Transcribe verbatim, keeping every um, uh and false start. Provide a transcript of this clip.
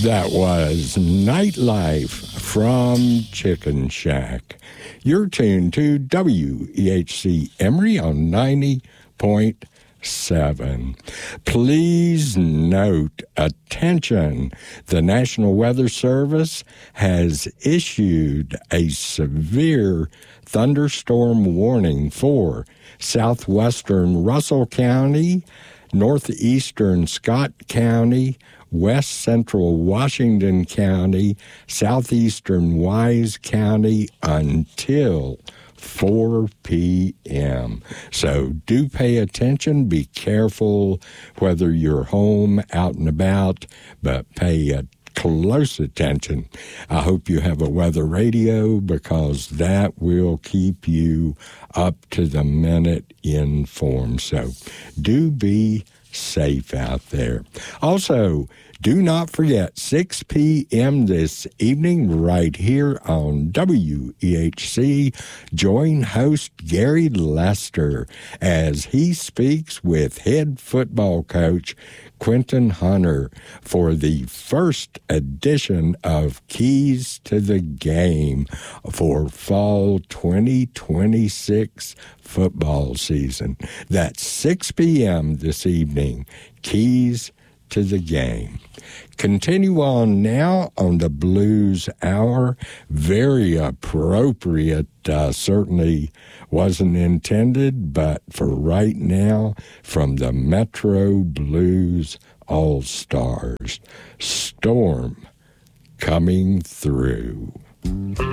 That was Nightlife from Chicken Shack. You're tuned to W E H C Emory on ninety point seven. Please note, attention, the National Weather Service has issued a severe thunderstorm warning for southwestern Russell County, northeastern Scott County, west central Washington County, southeastern Wise County until four p.m. So do pay attention. Be careful whether you're home, out and about, but pay a close attention. I hope you have a weather radio because that will keep you up to the minute informed. So do be safe out there. Also, do not forget, six p.m. this evening, right here on W E H C, join host Gary Lester as he speaks with head football coach Quentin Hunter for the first edition of Keys to the Game for fall twenty twenty-six football season. That's six p.m. this evening, Keys to the Game. Continue on now on the Blues Hour. Very appropriate, uh, certainly wasn't intended, but for right now, from the Metro Blues All-Stars, Storm Coming Through.